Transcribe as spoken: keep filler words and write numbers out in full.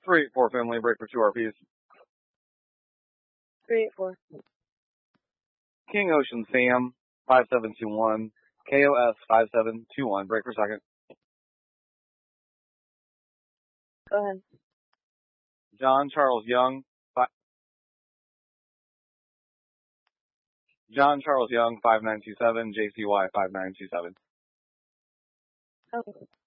three eight four family, break for two R Ps. three eight four. King Ocean Sam, five seven two one. K O S five seven two one, break for second. Go ahead. John Charles Young, fi- John Charles Young, five nine two seven. J C Y five nine two seven. Okay.